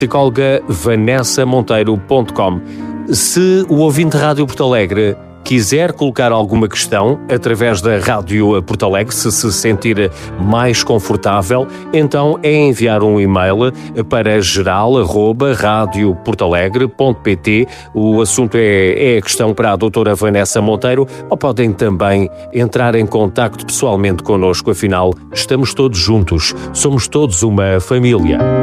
psicóloga vanessamonteiro.com. Se o ouvinte da Rádio Porto Alegre quiser colocar alguma questão através da Rádio Porto Alegre, se sentir mais confortável, então é enviar um e-mail para geral@radioportalegre.pt. O assunto é a questão para a doutora Vanessa Monteiro, ou podem também entrar em contacto pessoalmente connosco, afinal estamos todos juntos, somos todos uma família.